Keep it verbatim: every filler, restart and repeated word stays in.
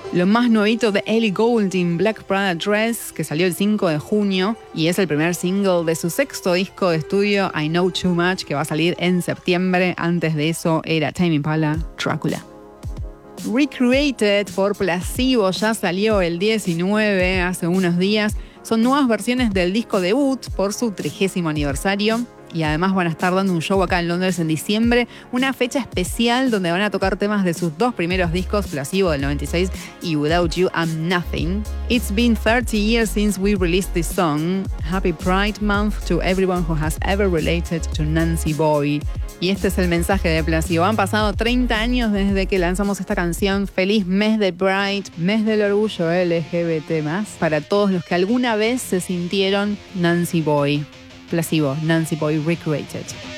Lo más nuevito de Ellie Goulding, Black Prada Dress, que salió el cinco de junio y es el primer single de su sexto disco de estudio, I Know Too Much, que va a salir en septiembre. Antes de eso era Tame Impala, Dracula. Recreated por Placebo ya salió el diecinueve, hace unos días. Son nuevas versiones del disco debut por su trigésimo aniversario. Y además van a estar dando un show acá en Londres en diciembre, una fecha especial donde van a tocar temas de sus dos primeros discos, Placebo del noventa y seis y Without You I'm Nothing. It's been thirty years since we released this song. Happy Pride Month to everyone who has ever related to Nancy Boy. Y este es el mensaje de Placebo. Han pasado treinta años desde que lanzamos esta canción. Feliz mes de Pride, mes del orgullo L G B T más, para todos los que alguna vez se sintieron Nancy Boy. Placebo, Nancy Boy Recreated.